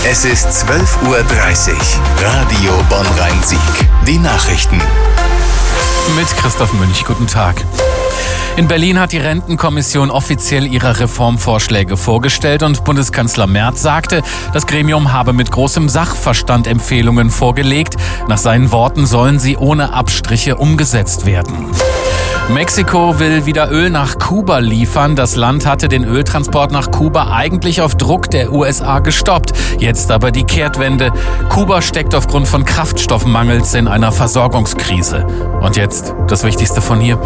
Es ist 12:30 Uhr. Radio Bonn-Rhein-Sieg. Die Nachrichten. Mit Christoph Münch. Guten Tag. In Berlin hat die Rentenkommission offiziell ihre Reformvorschläge vorgestellt und Bundeskanzler Merz sagte, das Gremium habe mit großem Sachverstand Empfehlungen vorgelegt. Nach seinen Worten sollen sie ohne Abstriche umgesetzt werden. Mexiko will wieder Öl nach Kuba liefern. Das Land hatte den Öltransport nach Kuba eigentlich auf Druck der USA gestoppt. Jetzt aber die Kehrtwende. Kuba steckt aufgrund von Kraftstoffmangels in einer Versorgungskrise. Und jetzt das Wichtigste von hier.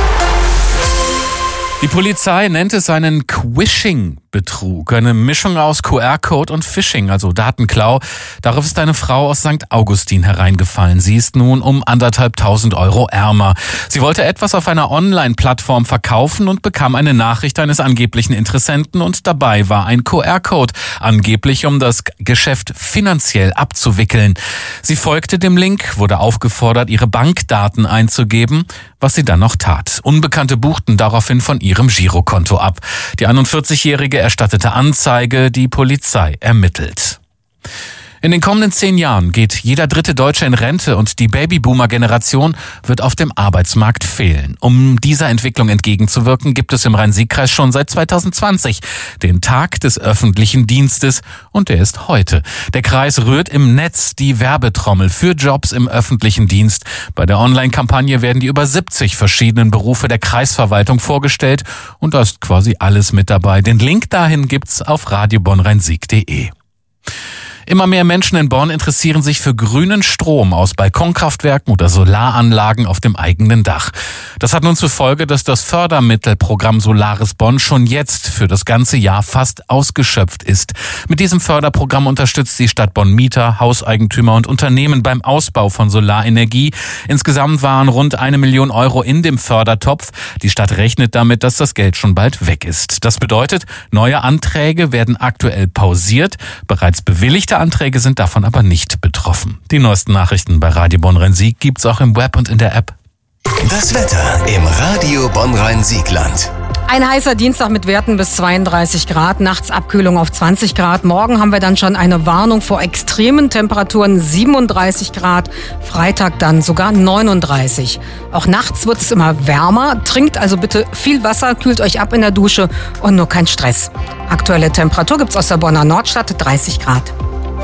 Die Polizei nennt es einen Quishing-Betrug, eine Mischung aus QR-Code und Phishing, also Datenklau. Darauf ist eine Frau aus St. Augustin hereingefallen. Sie ist nun um 1.500 Euro ärmer. Sie wollte etwas auf einer Online-Plattform verkaufen und bekam eine Nachricht eines angeblichen Interessenten und dabei war ein QR-Code, angeblich um das Geschäft finanziell abzuwickeln. Sie folgte dem Link, wurde aufgefordert, ihre Bankdaten einzugeben, was sie dann noch tat. Unbekannte buchten daraufhin von ihrem Girokonto ab. Die 41-Jährige erstattete Anzeige, die Polizei ermittelt. In den kommenden 10 Jahren geht jeder dritte Deutsche in Rente und die Babyboomer-Generation wird auf dem Arbeitsmarkt fehlen. Um dieser Entwicklung entgegenzuwirken, gibt es im Rhein-Sieg-Kreis schon seit 2020 den Tag des öffentlichen Dienstes und der ist heute. Der Kreis rührt im Netz die Werbetrommel für Jobs im öffentlichen Dienst. Bei der Online-Kampagne werden die über 70 verschiedenen Berufe der Kreisverwaltung vorgestellt und da ist quasi alles mit dabei. Den Link dahin gibt's auf radiobonnrheinsieg.de. Immer mehr Menschen in Bonn interessieren sich für grünen Strom aus Balkonkraftwerken oder Solaranlagen auf dem eigenen Dach. Das hat nun zur Folge, dass das Fördermittelprogramm Solaris Bonn schon jetzt für das ganze Jahr fast ausgeschöpft ist. Mit diesem Förderprogramm unterstützt die Stadt Bonn Mieter, Hauseigentümer und Unternehmen beim Ausbau von Solarenergie. Insgesamt waren rund 1 Million Euro in dem Fördertopf. Die Stadt rechnet damit, dass das Geld schon bald weg ist. Das bedeutet, neue Anträge werden aktuell pausiert. Bereits bewilligte Anträge sind davon aber nicht betroffen. Die neuesten Nachrichten bei Radio Bonn-Rhein-Sieg gibt's auch im Web und in der App. Das Wetter im Radio Bonn-Rhein-Sieg-Land. Ein heißer Dienstag mit Werten bis 32 Grad, nachts Abkühlung auf 20 Grad. Morgen haben wir dann schon eine Warnung vor extremen Temperaturen, 37 Grad. Freitag dann sogar 39. Auch nachts wird es immer wärmer. Trinkt also bitte viel Wasser, kühlt euch ab in der Dusche und nur kein Stress. Aktuelle Temperatur gibt's aus der Bonner Nordstadt, 30 Grad.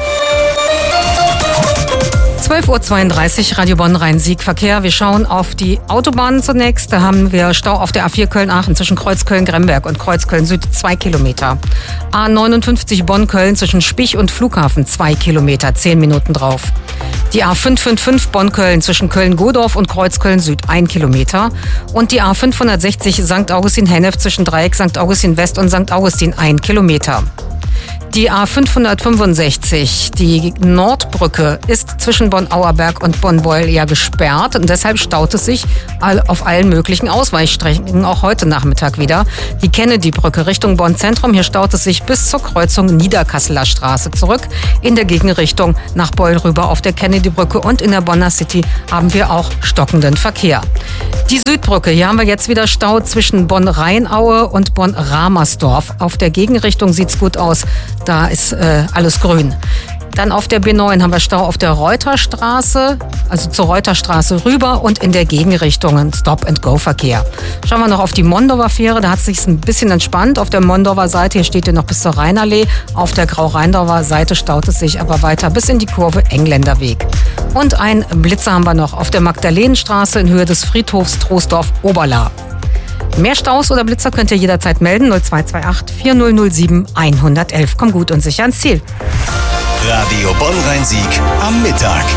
12:32 Uhr, Radio Bonn-Rhein-Sieg Verkehr. Wir schauen auf die Autobahnen zunächst. Da haben wir Stau auf der A4 Köln-Aachen zwischen Kreuzköln-Gremberg und Kreuzköln-Süd 2 Kilometer. A59 Bonn-Köln zwischen Spich und Flughafen 2 Kilometer, 10 Minuten drauf. Die A555 Bonn-Köln zwischen Köln-Godorf und Kreuzköln-Süd 1 Kilometer. Und die A560 St. Augustin-Hennef zwischen Dreieck St. Augustin-West und St. Augustin 1 Kilometer. Die A565, die Nordbrücke, ist zwischen Bonn-Auerberg und Bonn-Beuel ja gesperrt und deshalb staut es sich auf allen möglichen Ausweichstrecken, auch heute Nachmittag wieder. Die Kennedy-Brücke Richtung Bonn-Zentrum, hier staut es sich bis zur Kreuzung Niederkasseler Straße zurück. In der Gegenrichtung nach Beuel rüber auf der Kennedy-Brücke und in der Bonner City haben wir auch stockenden Verkehr. Die Südbrücke, hier haben wir jetzt wieder Stau zwischen Bonn-Rheinaue und Bonn-Ramersdorf. Auf der Gegenrichtung sieht's gut aus. Da ist alles grün. Dann auf der B9 haben wir Stau auf der Reuterstraße, also zur Reuterstraße rüber und in der Gegenrichtung ein Stop-and-Go-Verkehr. Schauen wir noch auf die Mondorfer Fähre, da hat es sich ein bisschen entspannt. Auf der Mondorfer Seite, hier steht ihr noch bis zur Rheinallee. Auf der Grau-Rheindorfer Seite staut es sich aber weiter bis in die Kurve Engländerweg. Und ein Blitzer haben wir noch auf der Magdalenenstraße in Höhe des Friedhofs Troisdorf-Oberla. Mehr Staus oder Blitzer könnt ihr jederzeit melden. 0228 4007 111. Komm gut und sicher ans Ziel. Radio Bonn-Rhein-Sieg am Mittag.